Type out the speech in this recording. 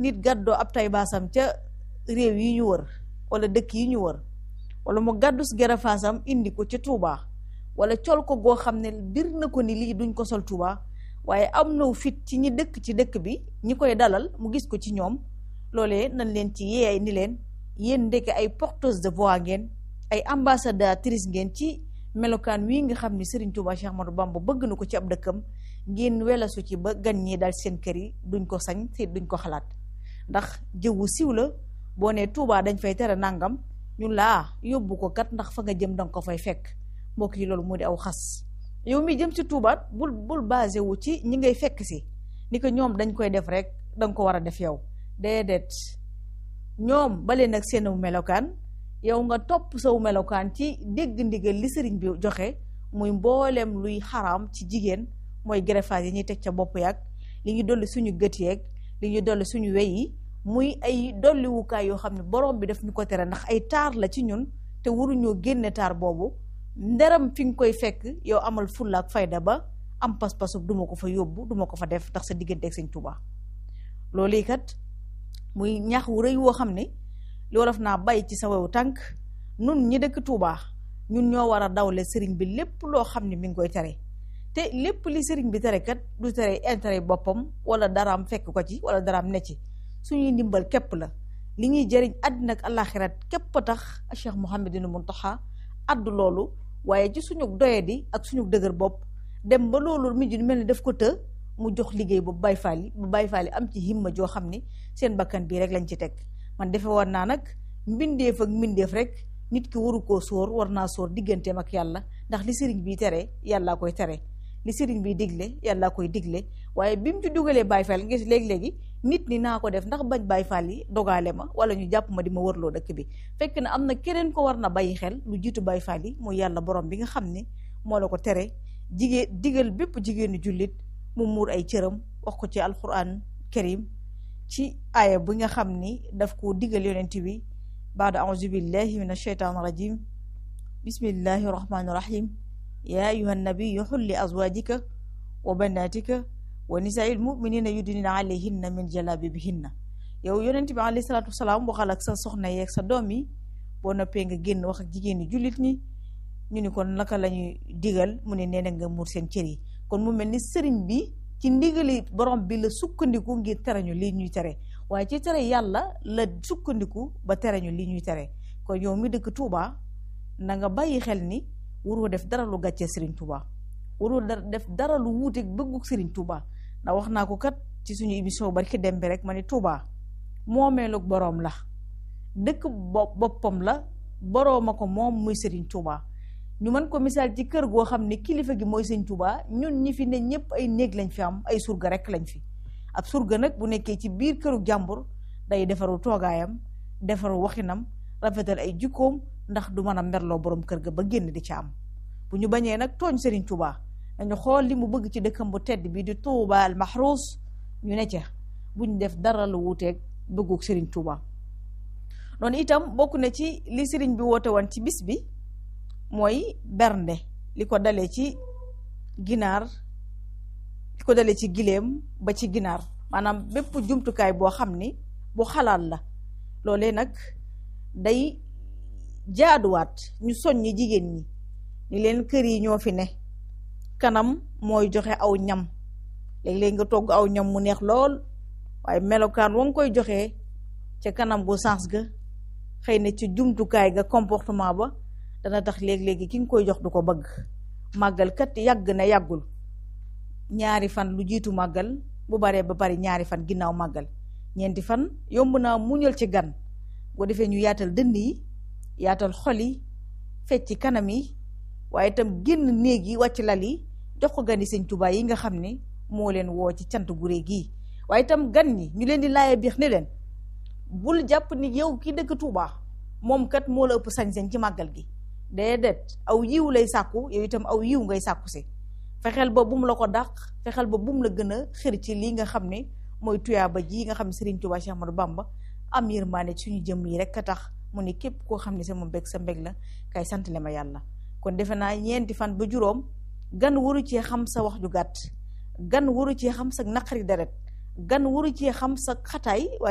nit gàddoo ab tay baasam ca réew yi ñu wër wala dëkk yi ñu wër wala mu gàddus gerafaasam indi ko ca Touba wala col ko goo xam ne bir na ko ni lii duñ ko sol Touba waaye am na fit ci ñi dëkk ci dëkk bi ñi koy dalal mu gis ko ci ñoom loolee nañ leen ci yeey ni leen yéen ndeke ay porteuse de voix ngeen ay ambassadrice ngeen ci melokaan wii nga xam ni Serigne Touba Cheikh Ahmadou Bamba bëgg na ko ci ab dëkkam ngeen welasu ci ba gan ñi dal seen kër yi duñ ko sañ te duñ ko xalaat ndax jëwu siw la boo nee Touba dañ fay tere nangam ñun laa yóbbu ko kat ndax fa nga jëm danga ko fay fekk mbokk yi loolu moo di aw xas yow mi jëm si Touba bul basé wu ci ñi ngay fekk si ni ko ñoom dañ koy def rek danga ko war a def yow déedéet ñoom bale nag seenu melokaan yow nga topp saw melokaan ci dégg ndigal li sëriñ bi joxe muy mbooleem luy xaraam ci jigéen mooy greffage yi ñuy teg ca bopp yaag li ñu dolli suñu gët yeeg li ñu dolli suñu wey yi muy ay dolliwukaay yoo xam ne borom bi daf ñu ko tere ndax ay taar la ci ñun te waruñoo génne taar boobu nderam fi nga koy fekk yow amal fulla ak fayda ba am pas-pasu duma ko fa yóbbu duma ko fa def ndax sa diggante ak Sëñ Tuubaa loolu kat muy ñax wu rëy woo xam ne loolu daf naa bay ci sa wewu tànk nun ñi dëkk Touba ñun ñoo war a dawle sëriñ bi lépp loo xam ne mi ngi koy tere te lépp li sëriñ bi tere kat du tere intérêt boppam wala daraam fekk ko ci wala daraam ne ci suñuy ndimbal képp la li ñuy jëriñ àddina ak àllaaxirat képp a tax Cheikh Mouhamadul Mountakha addu loolu waaye ci suñu doyadi ak suñu dëgër bopp dem ba loolu mujj mel ni daf ko të mu jox liggéey bu Baay Faal yi bu Baay Faal yi am ci himma joo xam ni seen bakkan bii rek lañ ci teg man defe war naa nag mbindeef ak mbindeef rek nit ki waru koo sóor war naa sóor digganteem ak yàlla ndax li sëriñ bi tere yàllaa koy tere li sëriñ bi digle yàllaa koy digle waaye bi mu ci dugalee Baay Faal ngis léegi-léegi nit ni naa ko def ndax bañ Baay Faal yi dogaale ma wala ñu jàpp ma di ma wërloo dëkk bi fekk na am na keneen ko war na bàyyi xel lu jiitu Baay Faal yi mooy yàlla borom bi nga xam ne moo la ko tere digal bépp jigéenu jullit mu muur ay cëram wax ko ci alquran karim ci aaya bi nga xam ni daf ko digal yonent bi baada auzu billahi min asheytaan rajim bismillahi rahmani rahim ya ayuha nabiyu xul li azwajika wa banatika wa nisaai lmuminina yudnina alayhinna min jalabibihinna yow yonent bi alayhi salaatu wasalaam waxal ak sa soxna yeeg sa doom yi boo noppee nga génn wax ak jigéen ñi jullit ñi ñu ni kon naka la ñuy digal mu ne nee na nga muur seen cër yi kon mu mel ni sëriñ bi ci ndigali borom bi la sukkandiku ngir tere ñu lii ñuy tere waaye ci tere yàlla la sukkandiku ba tere ñu lii ñuy tere kon yow mi dëkk Touba na nga bàyyi xel ni waroo def dara lu gàccee Serigne Touba waroo def dara lu wuuteeg bëggug Serigne Touba ndax wax naa ko kat ci suñu émission barki dem bi rek ma ni Touba moomeelug boroom la dëkk boppam la boroom a ko moom muy Serigne Touba ñu mën ko misaal ci kër goo xam ne kilifa gi mooy Sëñ Touba ñun ñi fi ne ñëpp ay néeg lañ fi am ay surga rek lañ fi ab surga nag bu nekkee ci biir këru jàmbur day defaru toogaayam defaru waxinam rafetal ay jikkoom ndax du mën a merloo borom kër ga ba génn di ca am bu ñu bañee nag tooñ Serigne Touba dañu xool li mu bëgg ci dëkkam bu tedd bi di Touba al Mahrouz ñu ne ca buñ def dara lu wuuteeg bëggug Serigne Touba noonu itam bokk na ci li Serigne bi woote woon ci bis bi mooy bernde li ko dalee ci ginaar li ko dalee ci gileem ba ci ginaar maanaam bépp jumtukaay boo xam ni bu xalaat la loolee nag day jaaduwaat ñu soññi jigéen ñi ni leen kër yi ñoo fi ne kanam mooy joxe aw ñam léeg-léeg nga togg aw ñam mu neex lool waaye melokaan wa nga koy joxee ca kanam gu sens ga xëy na ci jumtukaay ga comportement ba dana tax léegi-léegi ki nga koy jox du ko bëgg màggal kat yàgg na yàggul ñaari fan lu jiitu màggal bu baree ba bari ñaari fan ginnaaw màggal ñeenti fan yomb naa muñal ci gan boo defee ñu yaatal dënn yi yaatal xol yi fecc kanam yi waaye itam génn néeg yi wàcc lal yi jox ko gani Sëñ Tuubaa yi nga xam ne moo leen woo ci cant gu réy gii waaye itam gan ñi ñu leen di laaya biix ne leen bul jàpp ni yow ki dëkk Tuubaa moom kat moo la ëpp sañ-sañ ci màggal gi déedéet aw yiw lay sàkku yow itam aw yiw ngay sàkku si fexeel ba bum la ko dàq fexeel ba bum la gën a xër ci lii nga xam ne mooy tuyaaba ji nga xam ne Serigne Touba Cheikh Ahmadou Bamba am yërmaane suñu jëm yi rek a tax mu ne képp koo xam ne sama mbég sa mbég la kay sant le ma yàlla kon defe naa ñeenti fan ba juróom gan waru cee xam sa wax ju gàtt gan waru cee xam sa naqari deret gan waru cee xam sa xataay